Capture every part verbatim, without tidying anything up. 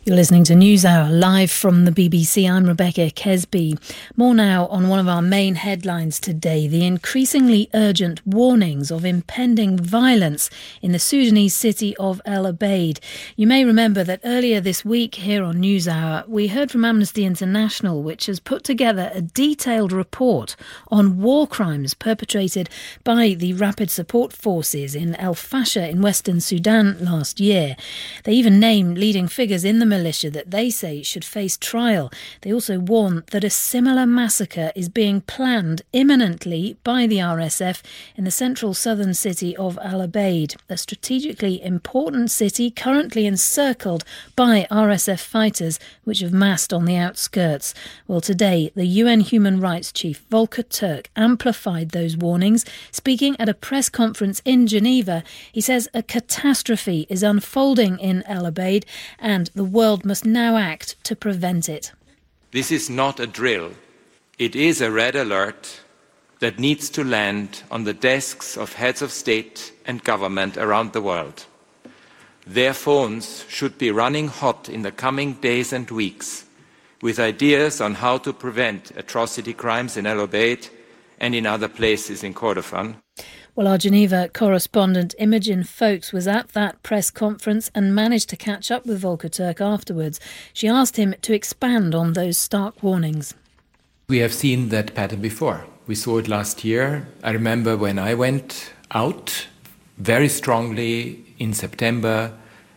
You're listening to NewsHour, live from the B B C. I'm Rebecca Kesby. More now on one of our main headlines today, the increasingly urgent warnings of impending violence in the Sudanese city of El Obeid. You may remember that earlier this week here on NewsHour, we heard from Amnesty International, which has put together a detailed report on war crimes perpetrated by the Rapid Support Forces in El Fasher in Western Sudan last year. They even named leading figures in the militia that they say should face trial. They also warn that a similar massacre is being planned imminently by the R S F in the central southern city of Al Obeid, a strategically important city currently encircled by R S F fighters which have massed on the outskirts. Well, today, the U N Human Rights Chief Volker Turk amplified those warnings. Speaking at a press conference in Geneva, he says a catastrophe is unfolding in El Obeid and the world must now act to prevent it. This is not a drill. It is a red alert that needs to land on the desks of heads of state and government around the world. Their phones should be running hot in the coming days and weeks with ideas on how to prevent atrocity crimes in El Obeid and in other places in Kordofan. Well, our Geneva correspondent Imogen Folks was at that press conference and managed to catch up with Volker Turk afterwards. She asked him to expand on those stark warnings. We have seen that pattern before. We saw it last year. I remember when I went out very strongly in September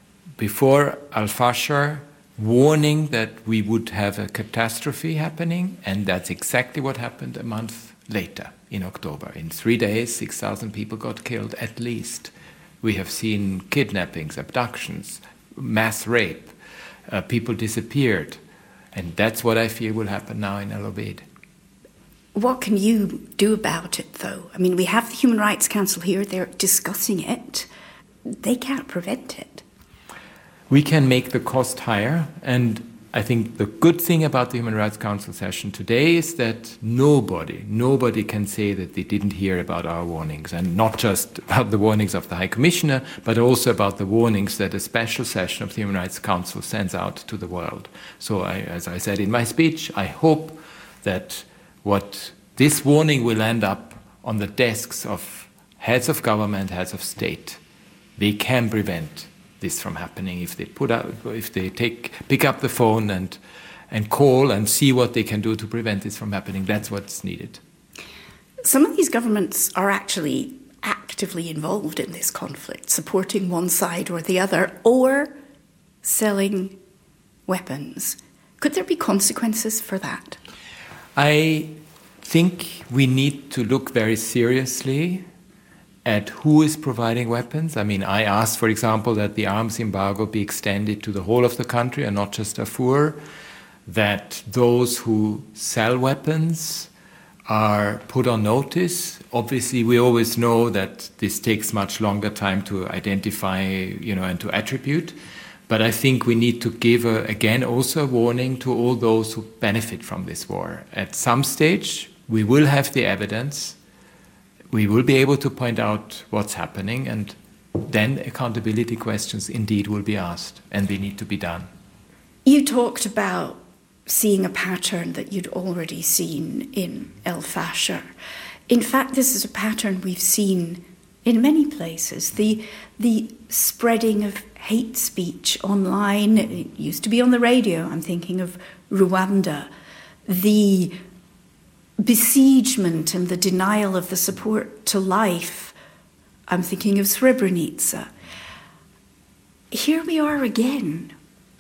before Al Fasher, warning that we would have a catastrophe happening, and that's exactly what happened a month later. In October. In three days, six thousand people got killed at least. We have seen kidnappings, abductions, mass rape. Uh, people disappeared. And that's what I fear will happen now in El Obeid. What can you do about it, though? I mean, we have the Human Rights Council here. They're discussing it. They can't prevent it. We can make the cost higher, and I think the good thing about the Human Rights Council session today is that nobody, nobody can say that they didn't hear about our warnings, and not just about the warnings of the High Commissioner, but also about the warnings that a special session of the Human Rights Council sends out to the world. So, I, as I said in my speech, I hope that what this warning will end up on the desks of heads of government, heads of state. They can prevent this from happening if they put out, if they take pick up the phone and and call and see what they can do to prevent this from happening. That's what's needed. Some of these governments are actually actively involved in this conflict, supporting one side or the other, or selling weapons. Could there be consequences for that? I think we need to look very seriously at who is providing weapons. I mean, I asked, for example, that the arms embargo be extended to the whole of the country and not just Darfur, that those who sell weapons are put on notice. Obviously, we always know that this takes much longer time to identify, you know, and to attribute. But I think we need to give, a, again, also a warning to all those who benefit from this war. At some stage, we will have the evidence. We will be able to point out what's happening, and then accountability questions indeed will be asked, and they need to be done. You talked about seeing a pattern that you'd already seen in El Fasher. In fact, this is a pattern we've seen in many places. The, the spreading of hate speech online, it used to be on the radio, I'm thinking of Rwanda. The besiegement and the denial of the support to life, I'm thinking of Srebrenica. Here we are again.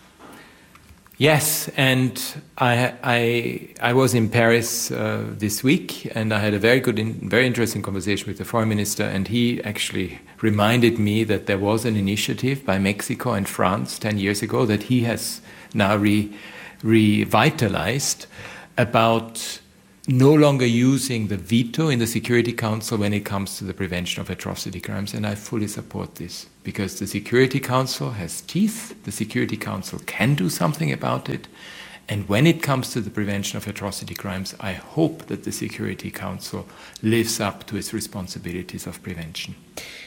Yes, and I I, I was in Paris uh, this week, and I had a very good, in, very interesting conversation with the foreign minister, and he actually reminded me that there was an initiative by Mexico and France ten years ago that he has now re, revitalized about no longer using the veto in the Security Council when it comes to the prevention of atrocity crimes, and I fully support this, because the Security Council has teeth, the Security Council can do something about it, and when it comes to the prevention of atrocity crimes, I hope that the Security Council lives up to its responsibilities of prevention.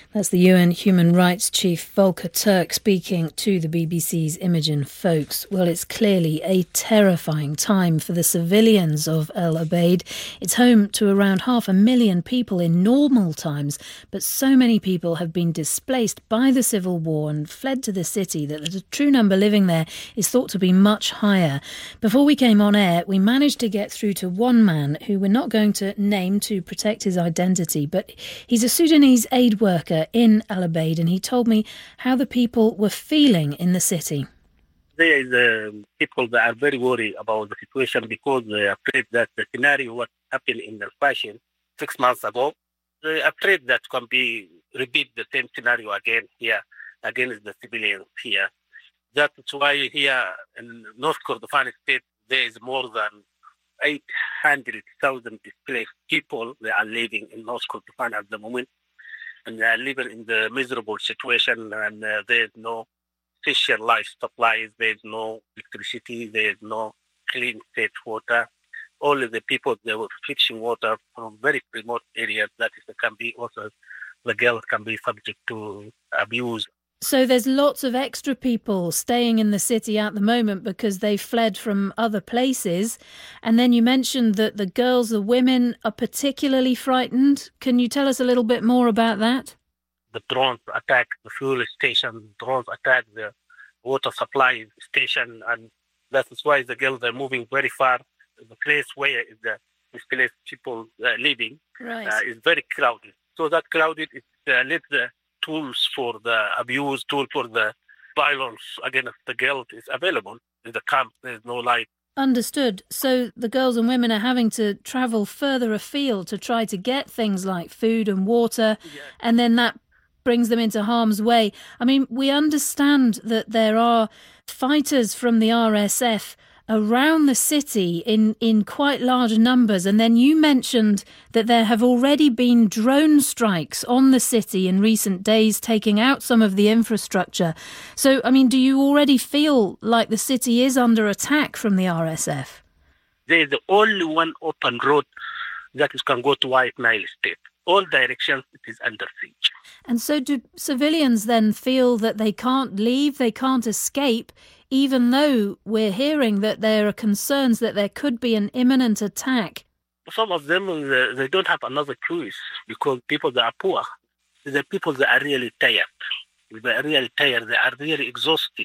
That's the U N Human Rights Chief Volker Turk speaking to the B B C's Imogen Foulkes. Well, it's clearly a terrifying time for the civilians of El Obeid. It's home to around half a million people in normal times, but so many people have been displaced by the civil war and fled to the city that the true number living there is thought to be much higher. Before we came on air, we managed to get through to one man who we're not going to name to protect his identity, but he's a Sudanese aid worker in El Obeid, and he told me how the people were feeling in the city. There is uh, people that are very worried about the situation because they are afraid that the scenario what happened in El Fasher six months ago, they are afraid that can be repeat the same scenario again here against the civilians here. That's why here in North Kordofan state there is more than eight hundred thousand displaced people that are living in North Kordofan at the moment. And they are living in the miserable situation, and uh, there's no essential life supplies, there's no electricity, there's no clean, safe water. All of the people, they were fetching water from very remote areas that is, can be also, the girls can be subject to abuse. So there's lots of extra people staying in the city at the moment because they fled from other places. And then you mentioned that the girls, the women are particularly frightened. Can you tell us a little bit more about that? The drones attack the fuel station, drones attack the water supply station, and that is why the girls are moving very far. The place where the displaced people are living right. uh, is very crowded. So that crowded, it uh, leads the tools for the abuse, tool for the violence against the girls is available in the camp. There's no light. Understood. So the girls and women are having to travel further afield to try to get things like food and water, Yeah. and then that brings them into harm's way. I mean, we understand that there are fighters from the R S F around the city in, in quite large numbers. And then you mentioned that there have already been drone strikes on the city in recent days, taking out some of the infrastructure. So, I mean, do you already feel like the city is under attack from the R S F? There is the only one open road that is, can go to White Nile State. All directions, it is under siege. And so do civilians then feel that they can't leave, they can't escape, even though we're hearing that there are concerns that there could be an imminent attack? Some of them, they, they don't have another choice because people that are poor, the people that are really tired. They are really tired, they are really exhausted.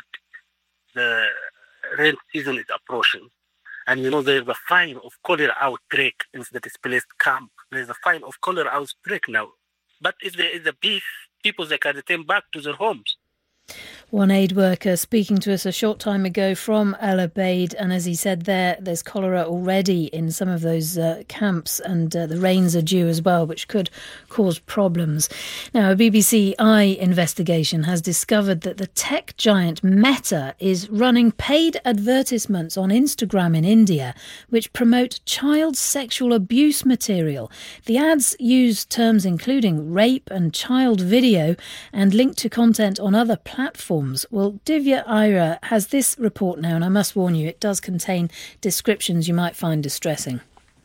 The rain season is approaching. And, you know, there's a fine of cholera outbreak in the displaced camp. There's a fine of cholera outbreak now. But if there is a peace, people that can return back to their homes. One aid worker speaking to us a short time ago from El Obeid, and as he said there, there's cholera already in some of those uh, camps, and uh, the rains are due as well, which could cause problems. Now, a B B C Eye investigation has discovered that the tech giant Meta is running paid advertisements on Instagram in India, which promote child sexual abuse material. The ads use terms including rape and child video and link to content on other platforms. platforms. Well, Divya Ira has this report now, and I must warn you, it does contain descriptions you might find distressing.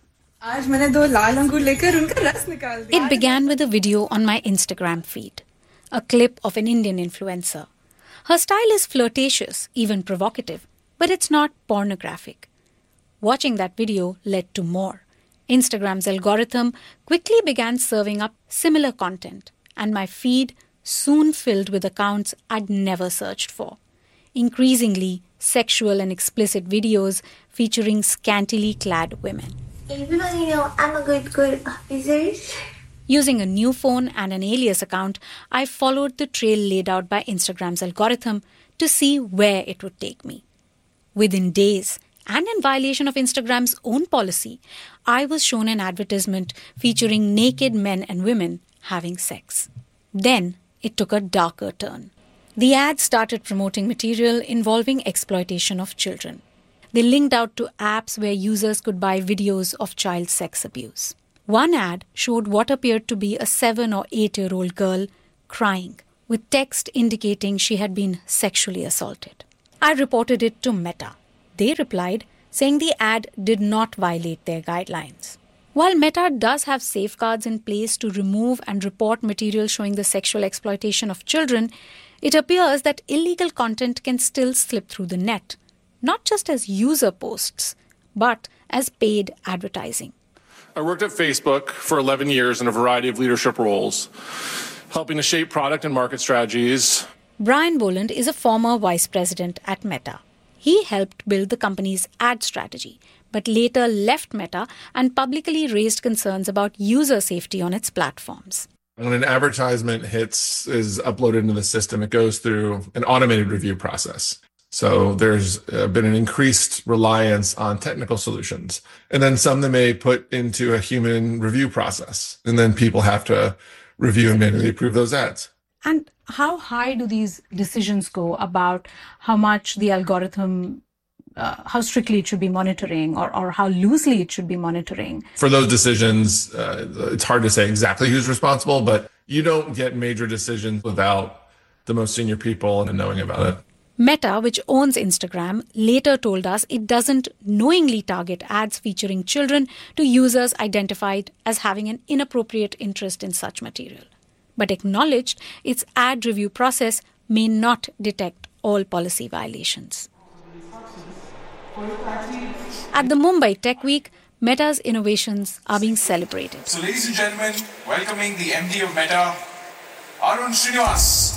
It began with a video on my Instagram feed, a clip of an Indian influencer. Her style is flirtatious, even provocative, but it's not pornographic. Watching that video led to more. Instagram's algorithm quickly began serving up similar content, and my feed soon filled with accounts I'd never searched for. Increasingly, sexual and explicit videos featuring scantily clad women. Everybody know I'm a good, good officer. Using a new phone and an alias account, I followed the trail laid out by Instagram's algorithm to see where it would take me. Within days, and in violation of Instagram's own policy, I was shown an advertisement featuring naked men and women having sex. Then, it took a darker turn. The ad started promoting material involving exploitation of children. They linked out to apps where users could buy videos of child sex abuse. One ad showed what appeared to be a seven or eight-year-old girl crying, with text indicating she had been sexually assaulted. I reported it to Meta. They replied, saying the ad did not violate their guidelines. While Meta does have safeguards in place to remove and report material showing the sexual exploitation of children, it appears that illegal content can still slip through the net, not just as user posts, but as paid advertising. I worked at Facebook for eleven years in a variety of leadership roles, helping to shape product and market strategies. Brian Boland is a former vice president at Meta. He helped build the company's ad strategy, but later left Meta and publicly raised concerns about user safety on its platforms. When an advertisement hits, is uploaded into the system, it goes through an automated review process. So there's uh, been an increased reliance on technical solutions. And then some that may put into a human review process. And then people have to review and manually approve those ads. And how high do these decisions go about how much the algorithm, uh, how strictly it should be monitoring, or, or how loosely it should be monitoring? For those decisions, uh, it's hard to say exactly who's responsible, but you don't get major decisions without the most senior people and knowing about it. Meta, which owns Instagram, later told us it doesn't knowingly target ads featuring children to users identified as having an inappropriate interest in such material, but acknowledged its ad review process may not detect all policy violations. At the Mumbai Tech Week, Meta's innovations are being celebrated. So, ladies and gentlemen, welcoming the M D of Meta, Arun Srinivas.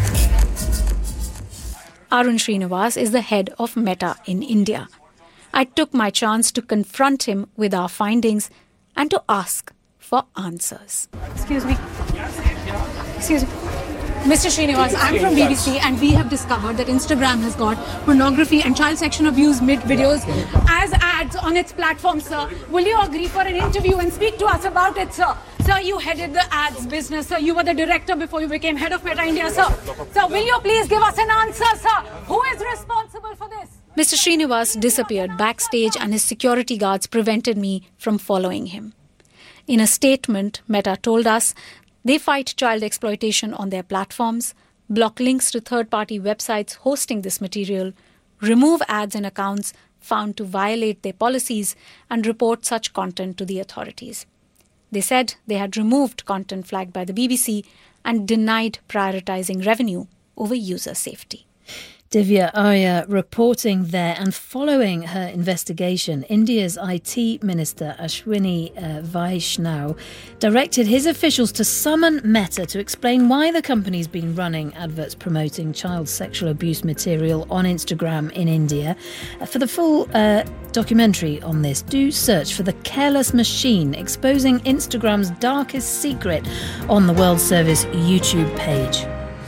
Arun Srinivas is the head of Meta in India. I took my chance to confront him with our findings and to ask for answers. Excuse me. Excuse me. Mister Srinivas, I'm from B B C and we have discovered that Instagram has got pornography and child sexual abuse mid-videos as ads on its platform, sir. Will you agree for an interview and speak to us about it, sir? Sir, you headed the ads business, sir. You were the director before you became head of Meta India, sir. Sir, will you please give us an answer, sir? Who is responsible for this? Mister Srinivas disappeared backstage and his security guards prevented me from following him. In a statement, Meta told us they fight child exploitation on their platforms, block links to third-party websites hosting this material, remove ads in accounts found to violate their policies, and report such content to the authorities. They said they had removed content flagged by the B B C and denied prioritizing revenue over user safety. Divya Arya reporting there, and following her investigation, India's I T Minister Ashwini uh, Vaishnaw directed his officials to summon Meta to explain why the company's been running adverts promoting child sexual abuse material on Instagram in India. Uh, for the full uh, documentary on this, do search for The Careless Machine, exposing Instagram's darkest secret on the World Service YouTube page.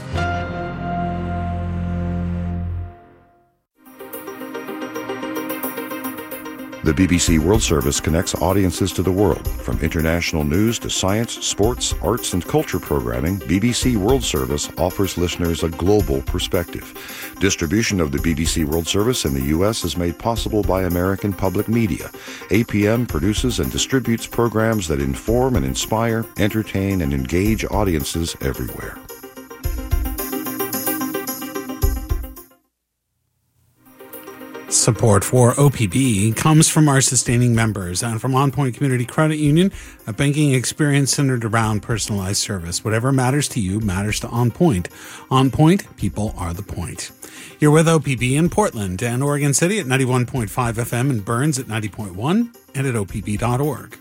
The B B C World Service connects audiences to the world. From international news to science, sports, arts, and culture programming, B B C World Service offers listeners a global perspective. Distribution of the B B C World Service in the U S is made possible by American Public Media. A P M produces and distributes programs that inform and inspire, entertain, and engage audiences everywhere. Support for O P B comes from our sustaining members and from On Point Community Credit Union, a banking experience centered around personalized service. Whatever matters to you matters to On Point. On Point, people are the point. You're with O P B in Portland and Oregon City at ninety-one point five F M and Burns at ninety point one and at O P B dot org.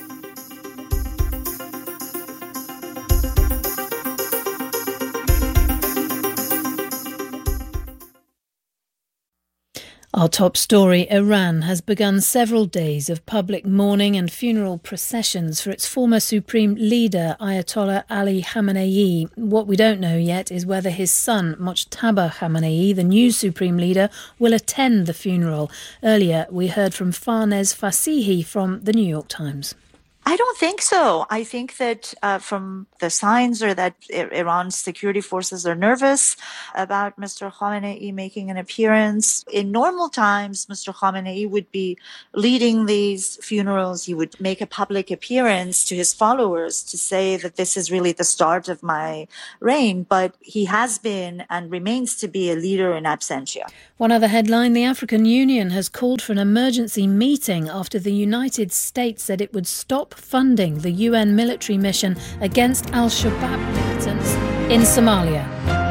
Our top story, Iran has begun several days of public mourning and funeral processions for its former supreme leader, Ayatollah Ali Khamenei. What we don't know yet is whether his son, Mojtaba Khamenei, the new supreme leader, will attend the funeral. Earlier, we heard from Farnaz Fasihi from the New York Times. I don't think so. I think that uh, from the signs are that Iran's security forces are nervous about Mister Khamenei making an appearance. In normal times, Mister Khamenei would be leading these funerals. He would make a public appearance to his followers to say that this is really the start of my reign. But he has been and remains to be a leader in absentia. One other headline, the African Union has called for an emergency meeting after the United States said it would stop funding the U N military mission against al-Shabaab militants in Somalia.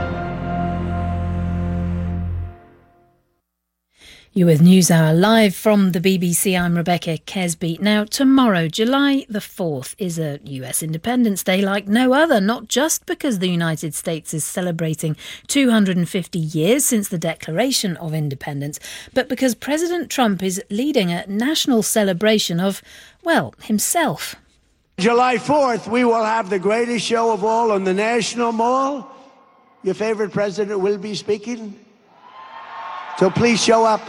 You're with NewsHour live from the B B C. I'm Rebecca Kesby. Now, tomorrow, July the fourth, is a U S Independence Day like no other, not just because the United States is celebrating two hundred fifty years since the Declaration of Independence, but because President Trump is leading a national celebration of, well, himself. July fourth, we will have the greatest show of all on the National Mall. Your favorite president will be speaking. So please show up.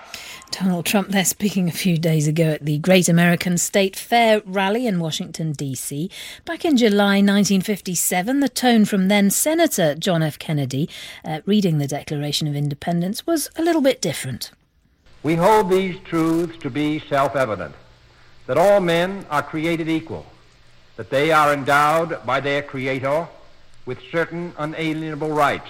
Donald Trump there speaking a few days ago at the Great American State Fair rally in Washington, D C. Back in July nineteen fifty-seven, the tone from then Senator John F. Kennedy, uh, reading the Declaration of Independence, was a little bit different. We hold these truths to be self-evident, that all men are created equal, that they are endowed by their Creator with certain unalienable rights,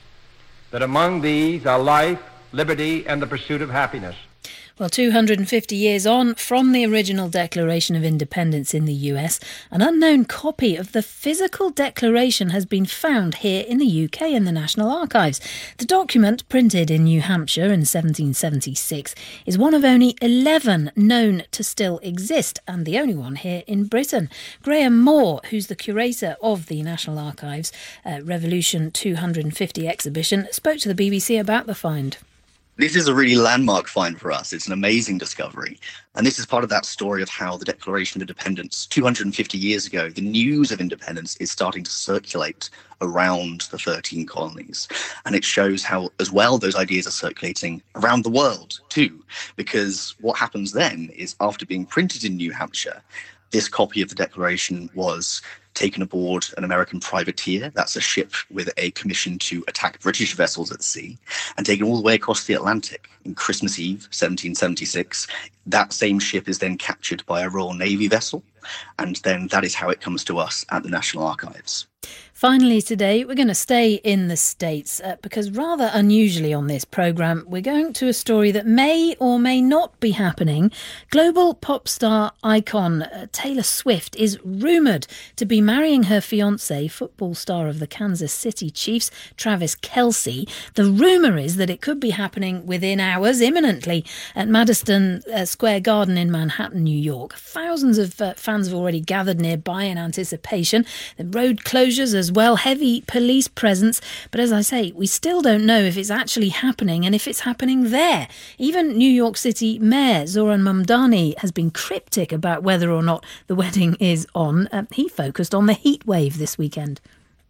that among these are life, liberty, and the pursuit of happiness. Well, two hundred fifty years on from the original Declaration of Independence in the U S, an unknown copy of the physical declaration has been found here in the U K in the National Archives. The document, printed in New Hampshire in seventeen seventy-six, is one of only eleven known to still exist, and the only one here in Britain. Graham Moore, who's the curator of the National Archives uh, Revolution two hundred fifty exhibition, spoke to the B B C about the find. This is a really landmark find for us. It's an amazing discovery. And this is part of that story of how the Declaration of Independence, two hundred fifty years ago, the news of independence is starting to circulate around the thirteen colonies. And it shows how, as well, those ideas are circulating around the world too. Because what happens then is, after being printed in New Hampshire, this copy of the Declaration was taken aboard an American privateer, that's a ship with a commission to attack British vessels at sea, and taken all the way across the Atlantic. In Christmas Eve, seventeen seventy-six, that same ship is then captured by a Royal Navy vessel, and then that is how it comes to us at the National Archives. Finally today, we're going to stay in the States uh, because rather unusually on this programme, we're going to a story that may or may not be happening. Global pop star icon uh, Taylor Swift is rumoured to be marrying her fiancé, football star of the Kansas City Chiefs, Travis Kelce. The rumour is that it could be happening within hours, imminently, at Madison uh, Square Garden in Manhattan, New York. Thousands of uh, fans have already gathered nearby in anticipation. The road closures as well, heavy police presence, but as I say, we still don't know if it's actually happening and if it's happening there. Even New York City Mayor Zoran Mamdani has been cryptic about whether or not the wedding is on. Uh, he focused on the heat wave this weekend.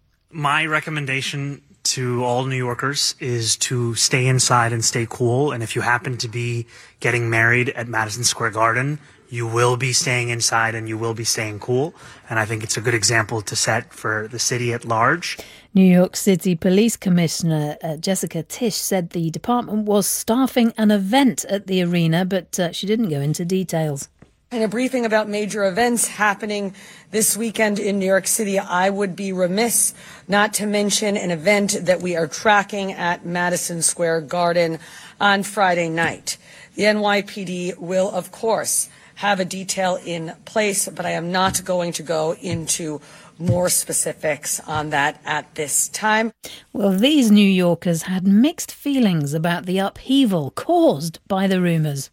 My recommendation to all New Yorkers is to stay inside and stay cool, and if you happen to be getting married at Madison Square Garden, you will be staying inside and you will be staying cool. And I think it's a good example to set for the city at large. New York City Police Commissioner uh, Jessica Tisch said the department was staffing an event at the arena, but uh, she didn't go into details. In a briefing about major events happening this weekend in New York City, I would be remiss not to mention an event that we are tracking at Madison Square Garden on Friday night. The N Y P D will, of course, have a detail in place, but I am not going to go into more specifics on that at this time. Well, these New Yorkers had mixed feelings about the upheaval caused by the rumours.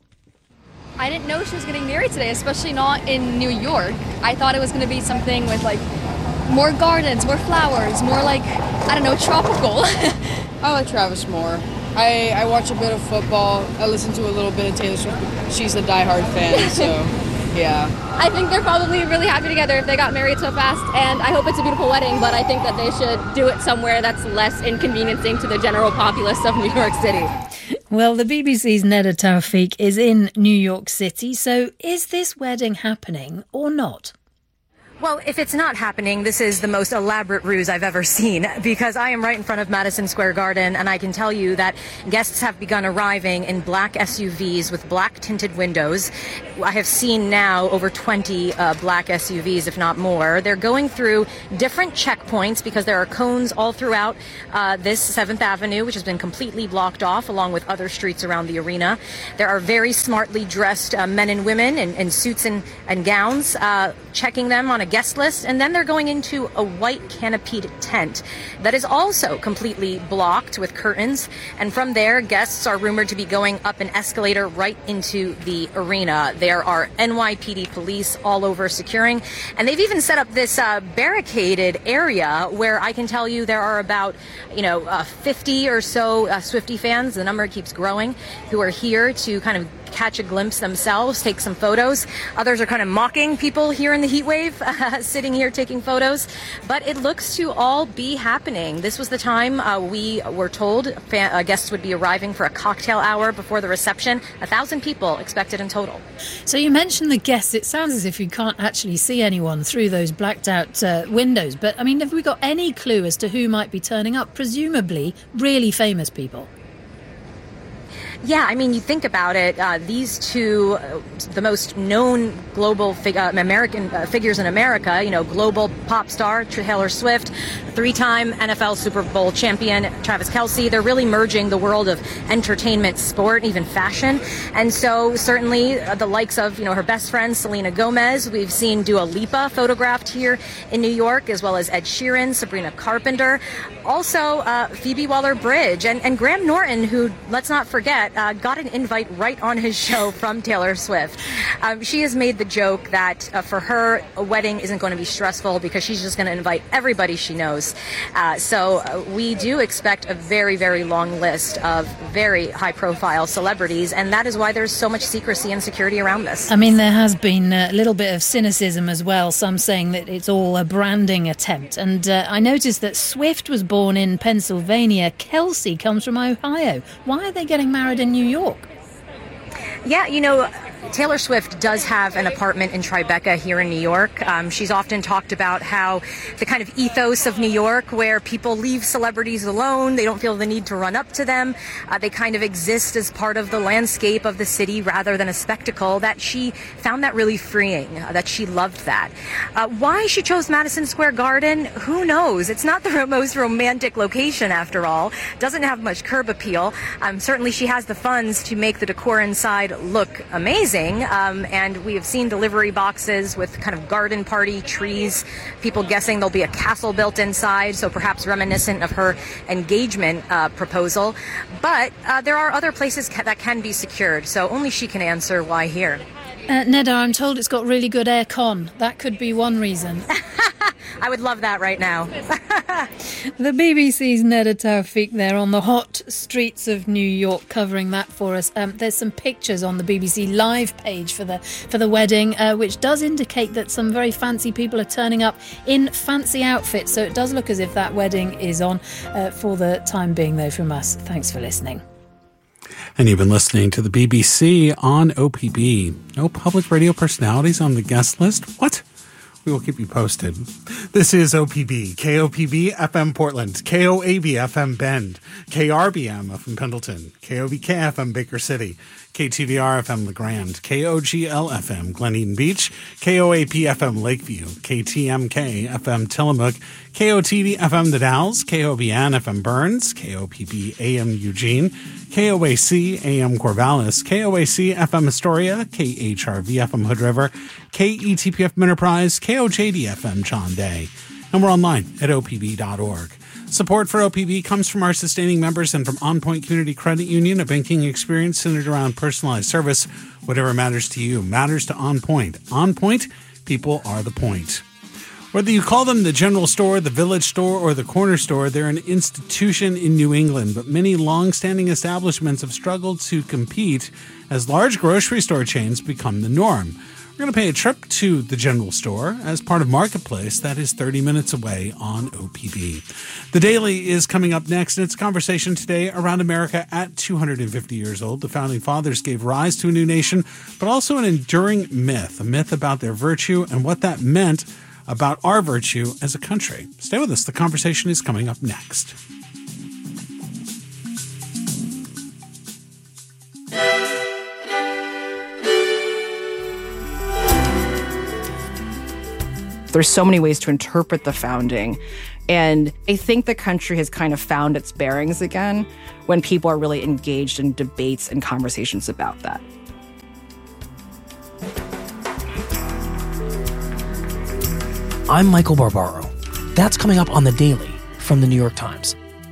I didn't know she was getting married today, especially not in New York. I thought it was going to be something with like more gardens, more flowers, more like, I don't know, tropical. I like Travis more. I, I watch a bit of football. I listen to a little bit of Taylor Swift. She's a diehard fan, so yeah. I think they're probably really happy together if they got married so fast, and I hope it's a beautiful wedding, but I think that they should do it somewhere that's less inconveniencing to the general populace of New York City. Well, the B B C's Neda Tawfik is in New York City, so is this wedding happening or not? Well, if it's not happening, this is the most elaborate ruse I've ever seen, because I am right in front of Madison Square Garden, and I can tell you that guests have begun arriving in black S U Vs with black tinted windows. I have seen now over twenty uh, black S U Vs, if not more. They're going through different checkpoints because there are cones all throughout uh, this seventh Avenue, which has been completely blocked off, along with other streets around the arena. There are very smartly dressed uh, men and women in, in suits and, and gowns, uh, checking them on a guest list, and then they're going into a white canopied tent that is also completely blocked with curtains, and from there guests are rumored to be going up an escalator right into the arena. There are N Y P D police all over securing, and they've even set up this uh, barricaded area where I can tell you there are about you know uh, fifty or so uh, Swiftie fans, the number keeps growing, who are here to kind of catch a glimpse themselves, take some photos. Others are kind of mocking people here in the heat wave, uh, sitting here taking photos. But it looks to all be happening. This was the time uh, we were told fa- uh, guests would be arriving for a cocktail hour before the reception. A thousand people expected in total. So you mentioned the guests. It sounds as if you can't actually see anyone through those blacked out uh, windows. But I mean, have we got any clue as to who might be turning up? Presumably really famous people. Yeah, I mean, you think about it, uh, these two, uh, the most known global fig- uh, American uh, figures in America, you know, global pop star Taylor Swift, three-time N F L Super Bowl champion Travis Kelce, they're really merging the world of entertainment, sport, even fashion. And so certainly uh, the likes of, you know, her best friend, Selena Gomez, we've seen Dua Lipa photographed here in New York, as well as Ed Sheeran, Sabrina Carpenter, also uh, Phoebe Waller-Bridge, and, and Graham Norton, who, let's not forget, Uh, got an invite right on his show from Taylor Swift. Um, she has made the joke that uh, for her, a wedding isn't going to be stressful because she's just going to invite everybody she knows. Uh, so uh, we do expect a very, very long list of very high-profile celebrities, and that is why there's so much secrecy and security around this. I mean, there has been a little bit of cynicism as well, some saying that it's all a branding attempt. And uh, I noticed that Swift was born in Pennsylvania. Kelce comes from Ohio. Why are they getting married in New York? Yeah, you know, Taylor Swift does have an apartment in Tribeca here in New York. Um, she's often talked about how the kind of ethos of New York, where people leave celebrities alone, they don't feel the need to run up to them, uh, they kind of exist as part of the landscape of the city rather than a spectacle, that she found that really freeing, uh, that she loved that. Uh, why she chose Madison Square Garden, who knows? It's not the most romantic location, after all. Doesn't have much curb appeal. Um, certainly she has the funds to make the decor inside look amazing. Um, and we have seen delivery boxes with kind of garden party trees, people guessing there'll be a castle built inside, so perhaps reminiscent of her engagement uh, proposal. But uh, there are other places ca- that can be secured, so only she can answer why here. Uh, Neda, I'm told it's got really good air con. That could be one reason. I would love that right now. The B B C's Neda Tawfik there on the hot streets of New York, covering that for us. Um, there's some pictures on the B B C Live page for the for the wedding, uh, which does indicate that some very fancy people are turning up in fancy outfits. So it does look as if that wedding is on uh, for the time being, though, from us. Thanks for listening. And you've been listening to the B B C on O P B. No public radio personalities on the guest list? What? We will keep you posted. This is O P B, K O P B F M Portland, K O A B F M Bend, K R B M F M Pendleton, K O B K F M Baker City, K T V R F M LeGrand, K O G L F M Glen Eden Beach, K O A P F M Lakeview, K T M K F M Tillamook, K O T D F M The Dalles, K O B N F M Burns, K O P B A M Eugene, K O A C A M Corvallis, K O A C F M Astoria, K H R V F M Hood River, K E T P F Enterprise, K O J D F M John Day. And we're online at O P B dot org. Support for O P B comes from our sustaining members and from OnPoint Community Credit Union, a banking experience centered around personalized service. Whatever matters to you matters to OnPoint. OnPoint, people are the point. Whether you call them the general store, the village store, or the corner store, they're an institution in New England, but many long-standing establishments have struggled to compete as large grocery store chains become the norm. We're going to pay a trip to the general store as part of Marketplace that is thirty minutes away on O P B. The Daily is coming up next, and it's a conversation today around America at two hundred fifty years old. The Founding Fathers gave rise to a new nation, but also an enduring myth, a myth about their virtue and what that meant about our virtue as a country. Stay with us. The conversation is coming up next. There's so many ways to interpret the founding. And I think the country has kind of found its bearings again when people are really engaged in debates and conversations about that. I'm Michael Barbaro. That's coming up on The Daily from The New York Times.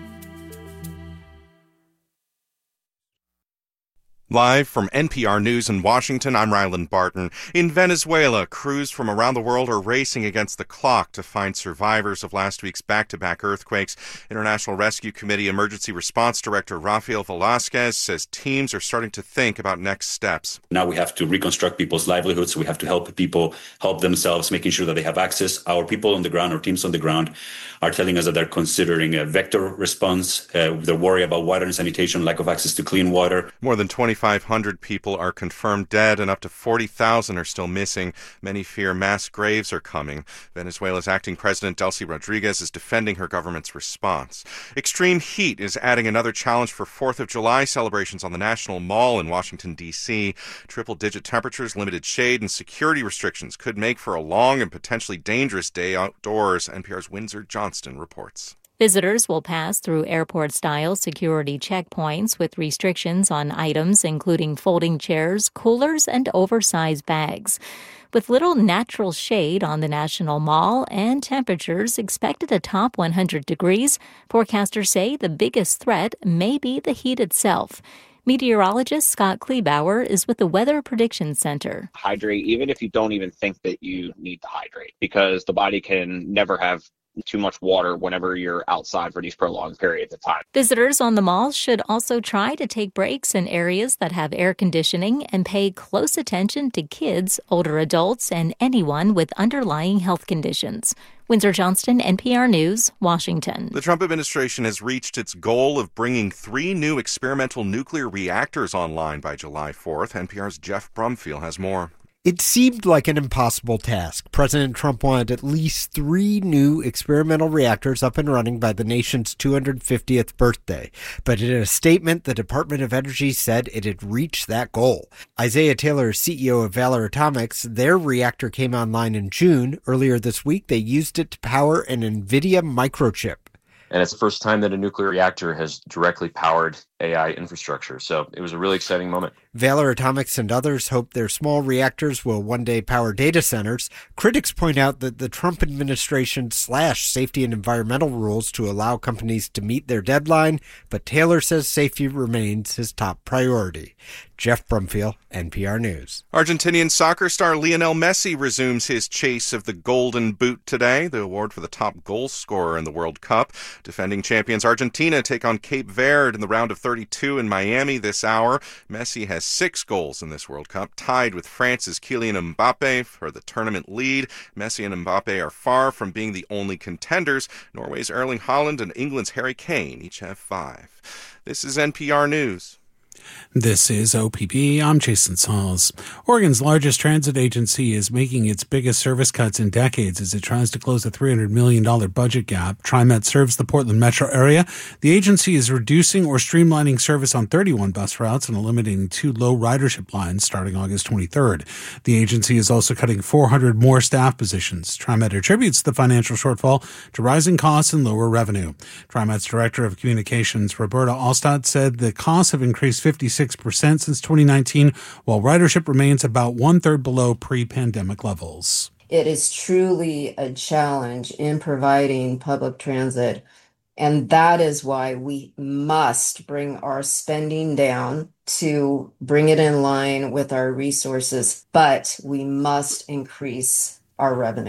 Live from N P R News in Washington, I'm Ryland Barton. In Venezuela, crews from around the world are racing against the clock to find survivors of last week's back-to-back earthquakes. International Rescue Committee Emergency Response Director Rafael Velasquez says teams are starting to think about next steps. Now we have to reconstruct people's livelihoods. We have to help people help themselves, making sure that they have access. Our people on the ground, our teams on the ground, are telling us that they're considering a vector response. Uh, they're worried about water and sanitation, lack of access to clean water. More than twenty-five hundred people are confirmed dead and up to forty thousand are still missing. Many fear mass graves are coming. Venezuela's acting president, Delcy Rodriguez, is defending her government's response. Extreme heat is adding another challenge for fourth of July celebrations on the National Mall in Washington, D C Triple-digit temperatures, limited shade, and security restrictions could make for a long and potentially dangerous day outdoors. N P R's Windsor Johnston reports. Visitors will pass through airport-style security checkpoints with restrictions on items including folding chairs, coolers, and oversized bags. With little natural shade on the National Mall and temperatures expected to top one hundred degrees, forecasters say the biggest threat may be the heat itself. Meteorologist Scott Kleebauer is with the Weather Prediction Center. Hydrate, even if you don't even think that you need to hydrate, because the body can never have too much water whenever you're outside for these prolonged periods of time. Visitors on the mall should also try to take breaks in areas that have air conditioning and pay close attention to kids, older adults, and anyone with underlying health conditions. Windsor Johnston, N P R News, Washington. The Trump administration has reached its goal of bringing three new experimental nuclear reactors online by July fourth. N P R's Jeff Brumfield has more. It seemed like an impossible task. President Trump wanted at least three new experimental reactors up and running by the nation's two hundred fiftieth birthday. But in a statement, the Department of Energy said it had reached that goal. Isaiah Taylor, C E O of Valor Atomics, their reactor came online in June. Earlier this week, they used it to power an NVIDIA microchip. And it's the first time that a nuclear reactor has directly powered A I infrastructure. So it was a really exciting moment. Valor Atomics and others hope their small reactors will one day power data centers. Critics point out that the Trump administration slashed safety and environmental rules to allow companies to meet their deadline, but Taylor says safety remains his top priority. Jeff Brumfield, N P R News. Argentinian soccer star Lionel Messi resumes his chase of the Golden Boot today, the award for the top goal scorer in the World Cup. Defending champions Argentina take on Cape Verde in the round of thirty-two in Miami this hour. Messi has six goals in this World Cup, tied with France's Kylian Mbappe for the tournament lead. Messi and Mbappe are far from being the only contenders. Norway's Erling Haaland and England's Harry Kane each have five. This is N P R News. This is O P B. I'm Jason Sauls. Oregon's largest transit agency is making its biggest service cuts in decades as it tries to close a three hundred million dollars budget gap. TriMet serves the Portland metro area. The agency is reducing or streamlining service on thirty-one bus routes and eliminating two low ridership lines starting August twenty-third. The agency is also cutting four hundred more staff positions. TriMet attributes the financial shortfall to rising costs and lower revenue. TriMet's Director of Communications, Roberta Allstadt, said the costs have increased fifty-six percent since twenty nineteen, while ridership remains about one-third below pre-pandemic levels. It is truly a challenge in providing public transit, and that is why we must bring our spending down to bring it in line with our resources, but we must increase our revenue.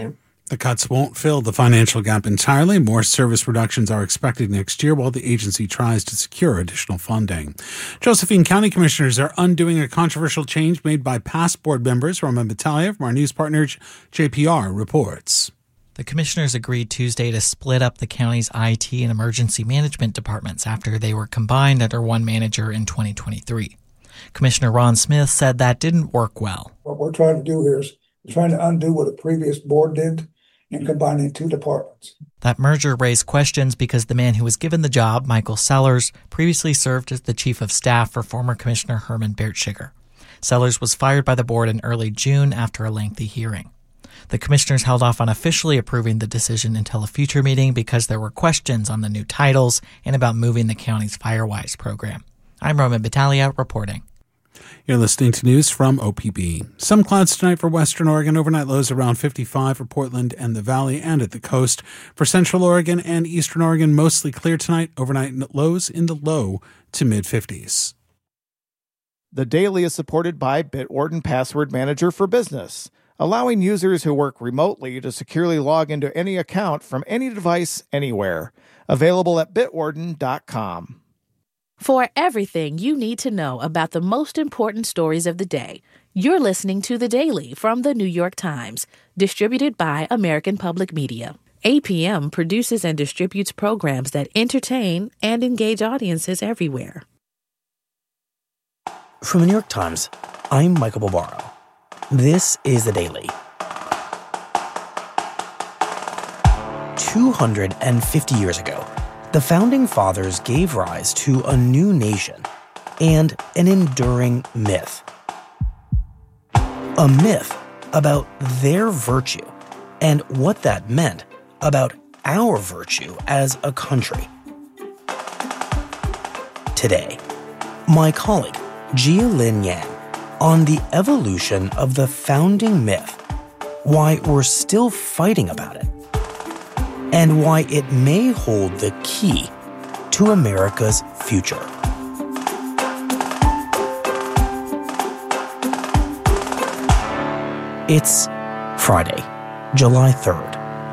The cuts won't fill the financial gap entirely. More service reductions are expected next year while the agency tries to secure additional funding. Josephine County Commissioners are undoing a controversial change made by past board members. Roman Battaglia from our news partner J P R reports. The commissioners agreed Tuesday to split up the county's I T and emergency management departments after they were combined under one manager in twenty twenty-three. Commissioner Ron Smith said that didn't work well. What we're trying to do here is trying to undo what a previous board did and combining two departments. That merger raised questions because the man who was given the job, Michael Sellers, previously served as the chief of staff for former Commissioner Herman Bertschiger. Sellers was fired by the board in early June after a lengthy hearing. The commissioners held off on officially approving the decision until a future meeting because there were questions on the new titles and about moving the county's Firewise program. I'm Roman Battaglia reporting. You're listening to news from O P B. Some clouds tonight for Western Oregon. Overnight lows around fifty-five for Portland and the Valley and at the coast. For Central Oregon and Eastern Oregon, mostly clear tonight. Overnight lows in the low to mid-fifties. The Daily is supported by Bitwarden Password Manager for Business, allowing users who work remotely to securely log into any account from any device anywhere. Available at bitwarden dot com. For everything you need to know about the most important stories of the day, you're listening to The Daily from The New York Times, distributed by American Public Media. A P M produces and distributes programs that entertain and engage audiences everywhere. From The New York Times, I'm Michael Barbaro. This is The Daily. two hundred fifty years ago, the Founding Fathers gave rise to a new nation and an enduring myth. A myth about their virtue and what that meant about our virtue as a country. Today, my colleague, Jia-Lin Yang, on the evolution of the founding myth, why we're still fighting about it, and why it may hold the key to America's future. It's Friday, July third.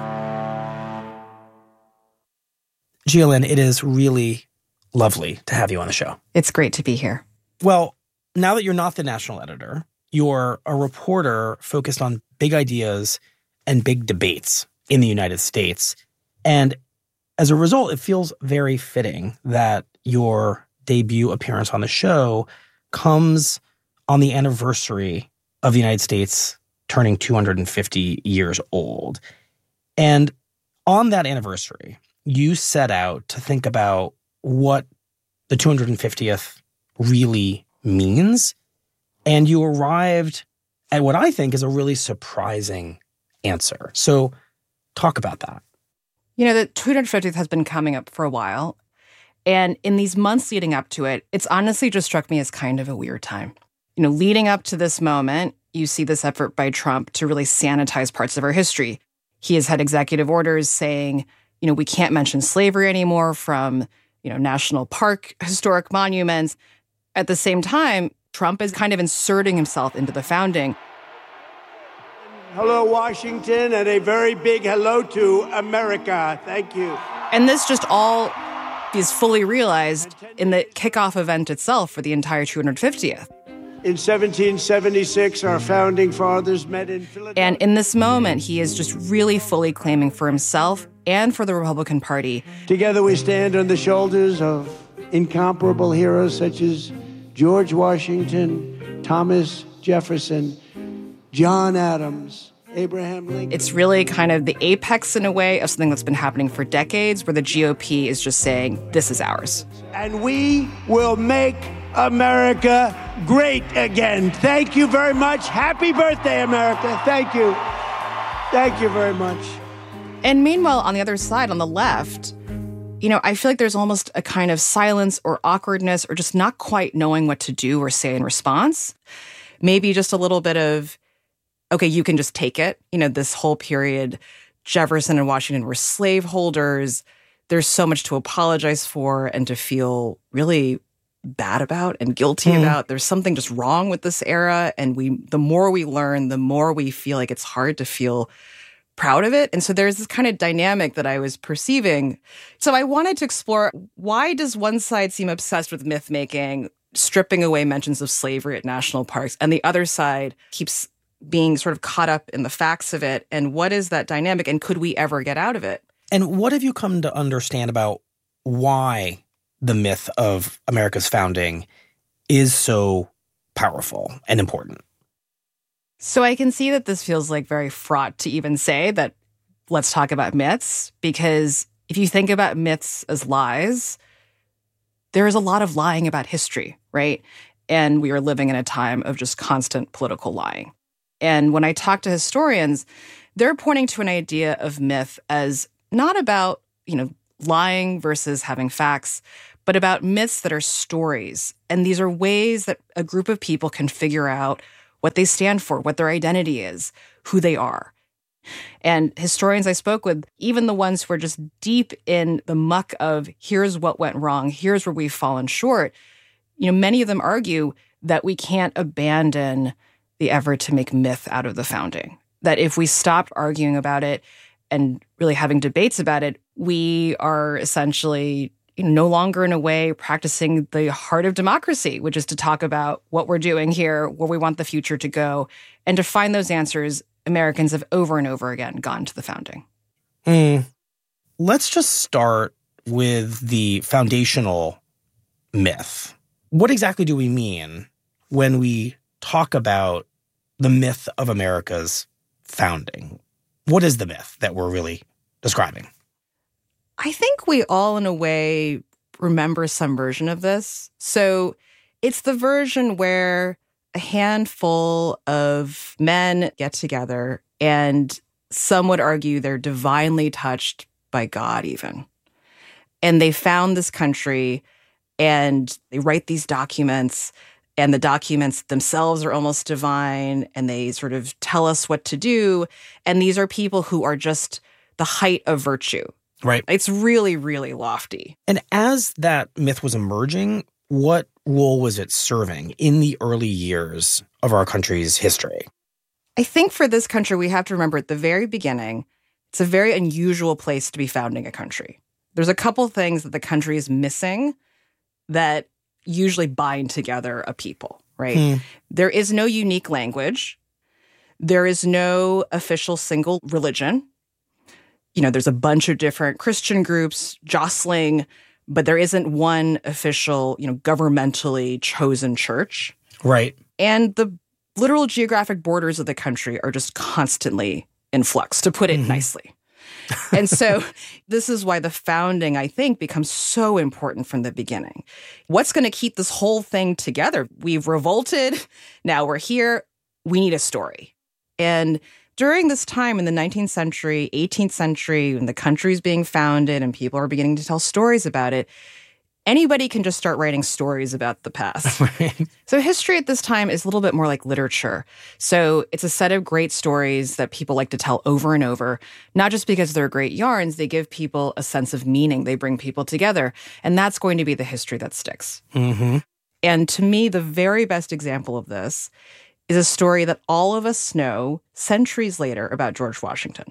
Jia-Lin, it is really lovely to have you on the show. It's great to be here. Well, now that you're not the national editor, you're a reporter focused on big ideas and big debates in the United States. And as a result, it feels very fitting that your debut appearance on the show comes on the anniversary of the United States turning two hundred fifty years old. And on that anniversary, you set out to think about what the two hundred fiftieth really means. And you arrived at what I think is a really surprising answer. So talk about that. You know, the two hundred fiftieth has been coming up for a while. And in these months leading up to it, it's honestly just struck me as kind of a weird time. You know, leading up to this moment, you see this effort by Trump to really sanitize parts of our history. He has had executive orders saying, you know, we can't mention slavery anymore from, you know, national park historic monuments. At the same time, Trump is kind of inserting himself into the founding. Hello, Washington, and a very big hello to America. Thank you. And this just all is fully realized in the kickoff event itself for the entire two hundred fiftieth. In seventeen seventy-six, our founding fathers met in Philadelphia. And in this moment, he is just really fully claiming for himself and for the Republican Party. Together we stand on the shoulders of incomparable heroes such as George Washington, Thomas Jefferson, John Adams, Abraham Lincoln. It's really kind of the apex, in a way, of something that's been happening for decades, where the G O P is just saying, this is ours. And we will make America great again. Thank you very much. Happy birthday, America. Thank you. Thank you very much. And meanwhile, on the other side, on the left, you know, I feel like there's almost a kind of silence or awkwardness or just not quite knowing what to do or say in response. Maybe just a little bit of, okay, you can just take it. You know, this whole period, Jefferson and Washington were slaveholders. There's so much to apologize for and to feel really bad about and guilty mm. about. There's something just wrong with this era. And we, the more we learn, the more we feel like it's hard to feel proud of it. And so there's this kind of dynamic that I was perceiving. So I wanted to explore, why does one side seem obsessed with myth making, stripping away mentions of slavery at national parks, and the other side keeps being sort of caught up in the facts of it? And what is that dynamic? And could we ever get out of it? And what have you come to understand about why the myth of America's founding is so powerful and important? So I can see that this feels like very fraught to even say that let's talk about myths, because if you think about myths as lies, there is a lot of lying about history, right? And we are living in a time of just constant political lying. And when I talk to historians, they're pointing to an idea of myth as not about, you know, lying versus having facts, but about myths that are stories. And these are ways that a group of people can figure out what they stand for, what their identity is, who they are. And historians I spoke with, even the ones who are just deep in the muck of here's what went wrong, here's where we've fallen short, you know, many of them argue that we can't abandon the effort to make myth out of the founding. That if we stopped arguing about it and really having debates about it, we are essentially, you know, no longer in a way practicing the heart of democracy, which is to talk about what we're doing here, where we want the future to go. And to find those answers, Americans have over and over again gone to the founding. Mm. Let's just start with the foundational myth. What exactly do we mean when we talk about the myth of America's founding? What is the myth that we're really describing? I think we all, in a way, remember some version of this. So it's the version where a handful of men get together and some would argue they're divinely touched by God even. And they found this country and they write these documents, and the documents themselves are almost divine, and they sort of tell us what to do. And these are people who are just the height of virtue. Right. It's really, really lofty. And as that myth was emerging, what role was it serving in the early years of our country's history? I think for this country, we have to remember at the very beginning, it's a very unusual place to be founding a country. There's a couple things that the country is missing that usually bind together a people, right? Hmm. There is no unique language. There is no official single religion. You know, there's a bunch of different Christian groups jostling, but there isn't one official, you know, governmentally chosen church. Right. And the literal geographic borders of the country are just constantly in flux, to put it mm-hmm. nicely. And so this is why the founding, I think, becomes so important from the beginning. What's going to keep this whole thing together? We've revolted. Now we're here. We need a story. And during this time in the nineteenth century, eighteenth century, when the country is being founded and people are beginning to tell stories about it, anybody can just start writing stories about the past. Right. So history at this time is a little bit more like literature. So it's a set of great stories that people like to tell over and over, not just because they're great yarns. They give people a sense of meaning. They bring people together. And that's going to be the history that sticks. Mm-hmm. And to me, the very best example of this is a story that all of us know centuries later about George Washington.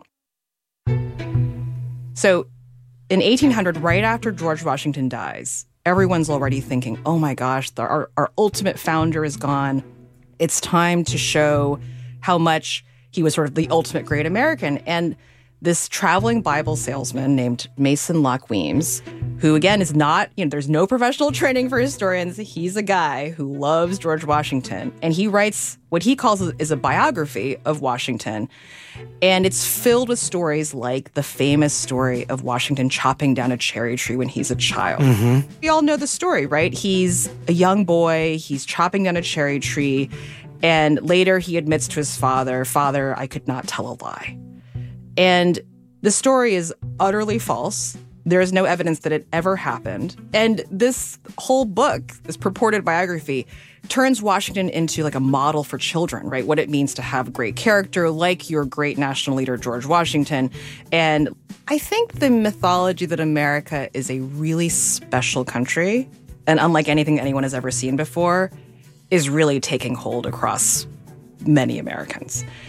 So in eighteen hundred, right after George Washington dies, everyone's already thinking, oh my gosh, the, our, our ultimate founder is gone. It's time to show how much he was sort of the ultimate great American. And this traveling Bible salesman named Mason Locke Weems, who again is not, you know, there's no professional training for historians. He's a guy who loves George Washington. And he writes what he calls is a biography of Washington. And it's filled with stories like the famous story of Washington chopping down a cherry tree when he's a child. Mm-hmm. We all know the story, right? He's a young boy. He's chopping down a cherry tree. And later he admits to his father, "Father, I could not tell a lie." And the story is utterly false. There is no evidence that it ever happened. And this whole book, this purported biography, turns Washington into like a model for children, right? What it means to have great character, like your great national leader, George Washington. And I think the mythology that America is a really special country, and unlike anything anyone has ever seen before, is really taking hold across many Americans.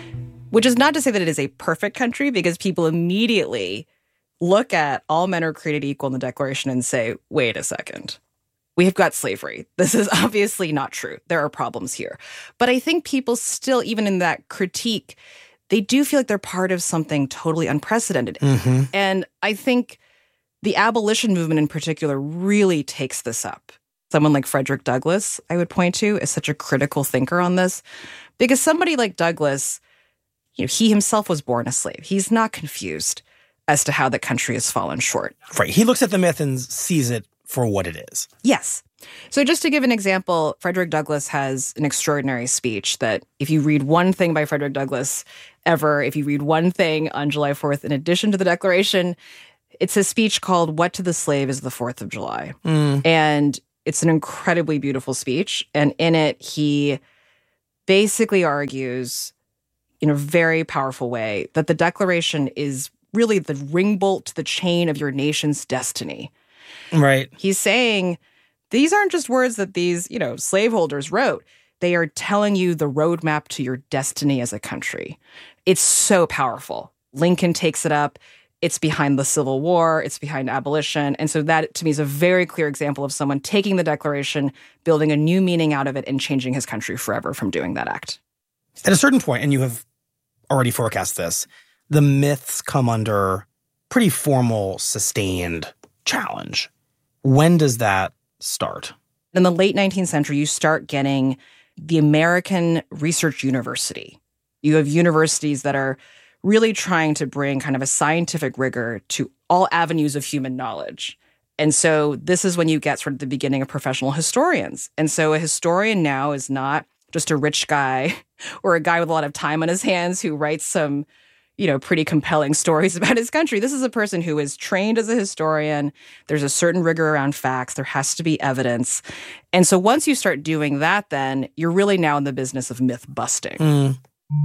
which is not to say that it is a perfect country, because people immediately look at all men are created equal in the Declaration and say, wait a second, we have got slavery. This is obviously not true. There are problems here. But I think people still, even in that critique, they do feel like they're part of something totally unprecedented. Mm-hmm. And I think the abolition movement in particular really takes this up. Someone like Frederick Douglass, I would point to, is such a critical thinker on this, because somebody like Douglass, you know, he himself was born a slave. He's not confused as to how the country has fallen short. Right. He looks at the myth and sees it for what it is. Yes. So just to give an example, Frederick Douglass has an extraordinary speech that if you read one thing by Frederick Douglass ever, if you read one thing on July fourth in addition to the Declaration, it's a speech called What to the Slave is the fourth of July. Mm. And it's an incredibly beautiful speech. And in it, he basically argues in a very powerful way that the Declaration is really the ring bolt to the chain of your nation's destiny. Right. He's saying these aren't just words that these, you know, slaveholders wrote. They are telling you the roadmap to your destiny as a country. It's so powerful. Lincoln takes it up. It's behind the Civil War. It's behind abolition. And so that, to me, is a very clear example of someone taking the Declaration, building a new meaning out of it, and changing his country forever from doing that act. At a certain point, and you have already forecast this, the myths come under pretty formal, sustained challenge. When does that start? In the late nineteenth century, you start getting the American Research University. You have universities that are really trying to bring kind of a scientific rigor to all avenues of human knowledge. And so this is when you get sort of the beginning of professional historians. And so a historian now is not just a rich guy or a guy with a lot of time on his hands who writes some, you know, pretty compelling stories about his country. This is a person who is trained as a historian. There's a certain rigor around facts. There has to be evidence. And so once you start doing that, then you're really now in the business of myth busting. Mm.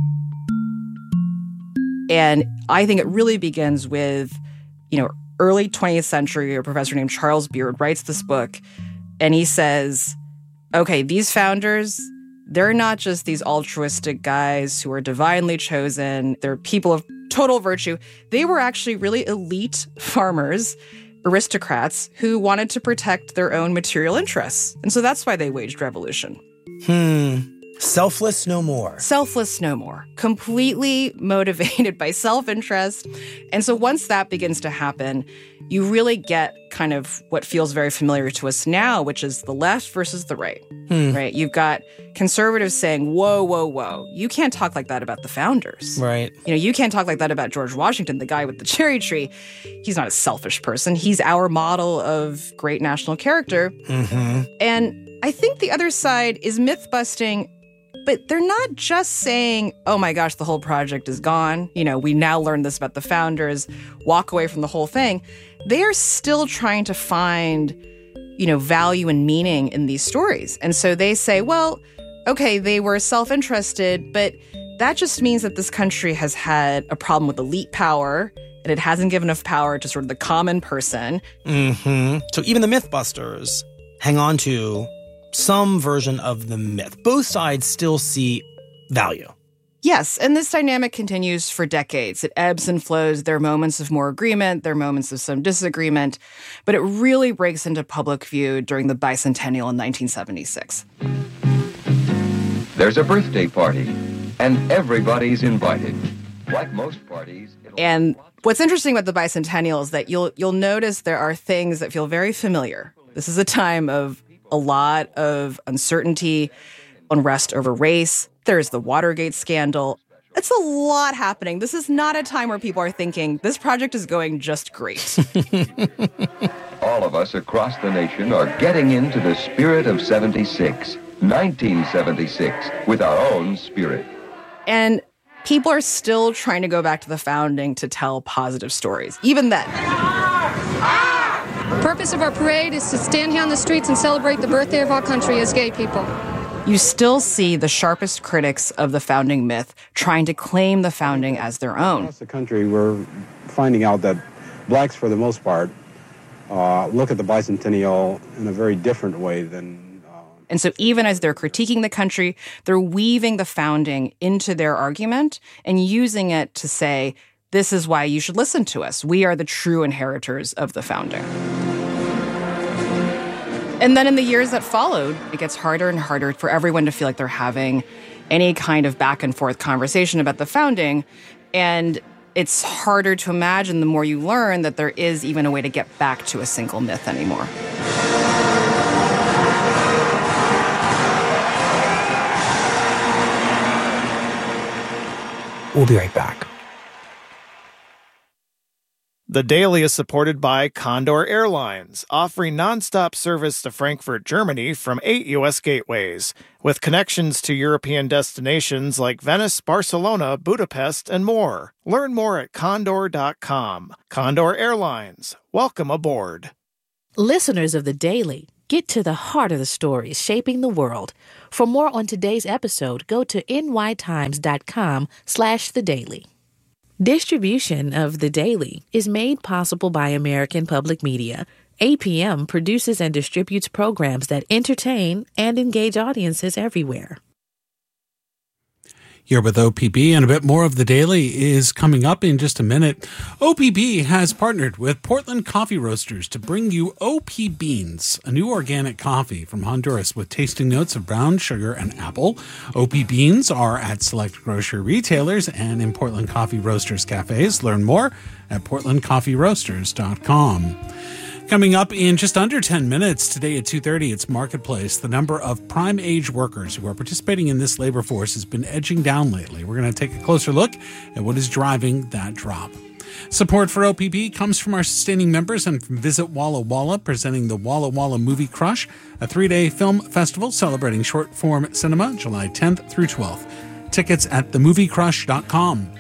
And I think it really begins with, you know, early twentieth century, a professor named Charles Beard writes this book, and he says, okay, these founders, they're not just these altruistic guys who are divinely chosen. They're people of total virtue. They were actually really elite farmers, aristocrats, who wanted to protect their own material interests. And so that's why they waged revolution. Hmm. Selfless no more. Selfless no more. Completely motivated by self-interest. And so once that begins to happen, you really get kind of what feels very familiar to us now, which is the left versus the right, Hmm. right? You've got conservatives saying, whoa, whoa, whoa, you can't talk like that about the founders. Right. You know, you can't talk like that about George Washington, the guy with the cherry tree. He's not a selfish person. He's our model of great national character. Mm-hmm. And I think the other side is myth busting. But they're not just saying, oh my gosh, the whole project is gone. You know, we now learned this about the founders, walk away from the whole thing. They are still trying to find, you know, value and meaning in these stories. And so they say, well, okay, they were self-interested, but that just means that this country has had a problem with elite power and it hasn't given enough power to sort of the common person. Mm-hmm. So even the Mythbusters hang on to some version of the myth. Both sides still see value. Yes, and this dynamic continues for decades. It ebbs and flows. There are moments of more agreement. There are moments of some disagreement. But it really breaks into public view during the bicentennial in nineteen seventy-six. There's a birthday party, and everybody's invited. Like most parties... And what's interesting about the bicentennial is that you'll you'll notice there are things that feel very familiar. This is a time of a lot of uncertainty, unrest over race. There's the Watergate scandal. It's a lot happening. This is not a time where people are thinking, this project is going just great. All of us across the nation are getting into the spirit of seventy-six, nineteen seventy-six, with our own spirit. And people are still trying to go back to the founding to tell positive stories, even then. The purpose of our parade is to stand here on the streets and celebrate the birthday of our country as gay people. You still see the sharpest critics of the founding myth trying to claim the founding as their own. Across the country, we're finding out that blacks, for the most part, uh, look at the bicentennial in a very different way than uh, And so even as they're critiquing the country, they're weaving the founding into their argument and using it to say, this is why you should listen to us. We are the true inheritors of the founding. And then in the years that followed, it gets harder and harder for everyone to feel like they're having any kind of back and forth conversation about the founding. And it's harder to imagine the more you learn that there is even a way to get back to a single myth anymore. We'll be right back. The Daily is supported by Condor Airlines, offering nonstop service to Frankfurt, Germany from eight U S gateways, with connections to European destinations like Venice, Barcelona, Budapest, and more. Learn more at condor dot com. Condor Airlines, welcome aboard. Listeners of The Daily, get to the heart of the stories shaping the world. For more on today's episode, go to nytimes.com slash the daily. Distribution of The Daily is made possible by American Public Media. A P M produces and distributes programs that entertain and engage audiences everywhere. Here with O P B, and a bit more of The Daily is coming up in just a minute. O P B has partnered with Portland Coffee Roasters to bring you O P Beans, a new organic coffee from Honduras with tasting notes of brown sugar and apple. O P Beans are at select grocery retailers and in Portland Coffee Roasters cafes. Learn more at portland coffee roasters dot com. Coming up in just under ten minutes, today at two thirty, it's Marketplace. The number of prime age workers who are participating in this labor force has been edging down lately. We're going to take a closer look at what is driving that drop. Support for O P B comes from our sustaining members and from Visit Walla Walla, presenting the Walla Walla Movie Crush, a three-day film festival celebrating short-form cinema, July tenth through twelfth. Tickets at the movie crush dot com.